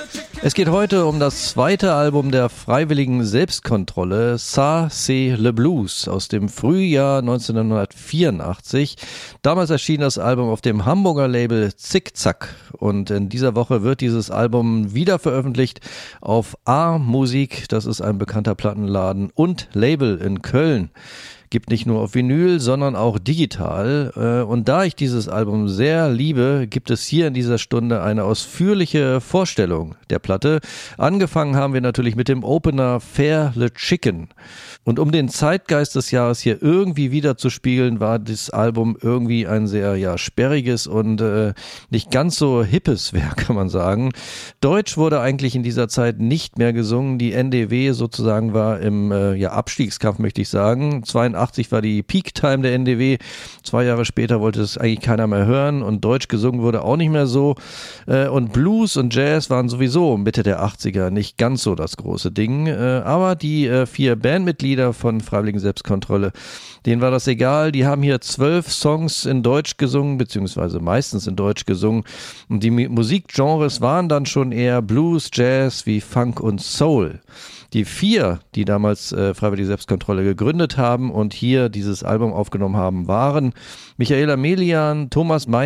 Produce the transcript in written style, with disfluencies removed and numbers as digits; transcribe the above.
Es geht heute um das zweite Album der Freiwilligen Selbstkontrolle, Ça c'est le Blues, aus dem Frühjahr 1984. Damals erschien das Album auf dem Hamburger Label Zickzack und in dieser Woche wird dieses Album wieder veröffentlicht auf A-Musik, das ist ein bekannter Plattenladen und Label in Köln. Gibt nicht nur auf Vinyl, sondern auch digital. Und da ich dieses Album sehr liebe, gibt es hier in dieser Stunde eine ausführliche Vorstellung der Platte. Angefangen haben wir natürlich mit dem Opener Fair Le Chicken. Und um den Zeitgeist des Jahres hier irgendwie wiederzuspiegeln, war das Album irgendwie ein sehr sperriges und nicht ganz so hippes Werk, kann man sagen. Deutsch wurde eigentlich in dieser Zeit nicht mehr gesungen. Die NDW sozusagen war im Abstiegskampf, möchte ich sagen. 82 war die Peak-Time der NDW. 2 Jahre später wollte es eigentlich keiner mehr hören und Deutsch gesungen wurde auch nicht mehr so. Und Blues und Jazz waren sowieso Mitte der 80er nicht ganz so das große Ding. Aber die 4 Bandmitglieder von Freiwilligen Selbstkontrolle, denen war das egal. Die haben hier 12 Songs in Deutsch gesungen, beziehungsweise meistens in Deutsch gesungen. Und die Musikgenres waren dann schon eher Blues, Jazz wie Funk und Soul. Die 4, die damals Freiwillige Selbstkontrolle gegründet haben und hier dieses Album aufgenommen haben, waren Michaela Melian, Thomas